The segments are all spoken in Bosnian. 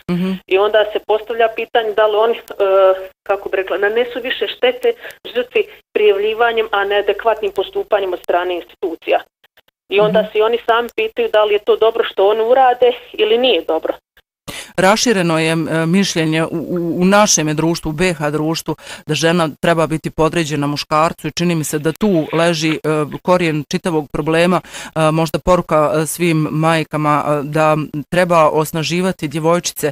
I onda se postavlja pitanje da li oni, kako bi rekla, nanesu više štete žrtvi prijavljivanjem, a neadekvatnim postupanjem od strane institucija. I onda se oni sami pitaju da li je to dobro što oni urade ili nije dobro. Rašireno je mišljenje u našem društvu, u BiH društvu, da žena treba biti podređena muškarcu i čini mi se da tu leži korijen čitavog problema, možda poruka svim majkama da treba osnaživati djevojčice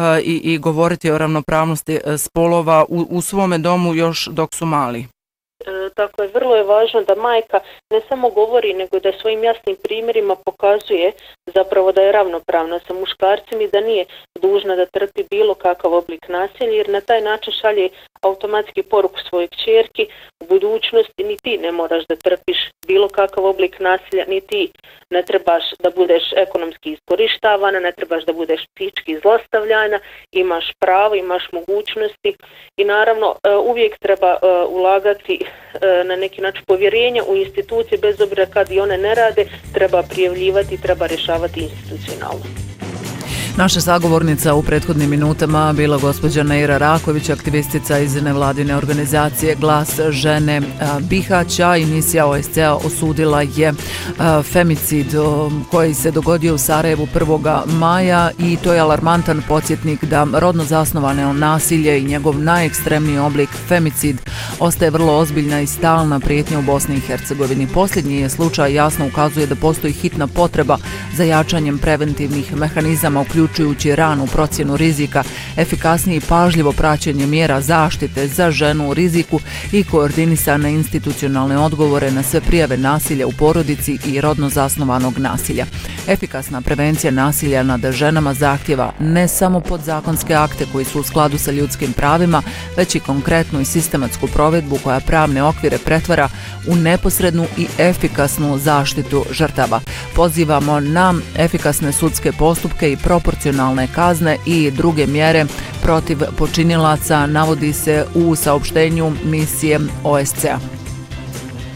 i govoriti o ravnopravnosti spolova u svome domu još dok su mali. Tako je, vrlo je važno da majka ne samo govori, nego da svojim jasnim primjerima pokazuje zapravo da je ravnopravna sa muškarcem i da nije dužna da trpi bilo kakav oblik nasilja, jer na taj način šalje automatski poruku svojoj kćerki u budućnosti ni ti ne moraš da trpiš bilo kakav oblik nasilja, ni ti ne trebaš da budeš ekonomski iskorištavana, ne trebaš da budeš psihički zlostavljana, imaš pravo, imaš mogućnosti i naravno uvijek treba ulagati na neki način povjerenja u institucije, bez obzira kad i one ne rade, treba prijavljivati, treba rješavati institucionalno. Naša sagovornica u prethodnim minutama bila gospođa Neira Raković, aktivistica iz nevladine organizacije Glas žene Bihaća. Misija OSCE osudila je femicid koji se dogodio u Sarajevu 1. maja i to je alarmantan podsjetnik da rodno zasnovano nasilje i njegov najekstremniji oblik femicid ostaje vrlo ozbiljna i stalna prijetnja u Bosni i Hercegovini. Posljednji je slučaj jasno ukazuje da postoji hitna potreba za jačanjem preventivnih mehanizama, uključujući ranu procjenu rizika, efikasnije i pažljivo praćenje mjera zaštite za ženu u riziku i koordinisane institucionalne odgovore na sve prijave nasilja u porodici i rodno zasnovanog nasilja. Efikasna prevencija nasilja nad ženama zahtjeva ne samo podzakonske akte koji su u skladu sa ljudskim pravima, već i konkretnu i sistematsku provedbu koja pravne okvire pretvara u neposrednu i efikasnu zaštitu žrtava. Pozivamo na efikasne sudske postupke i proporcionalne kazne i druge mjere protiv počinilaca, navodi se u saopštenju misije OSCE-a.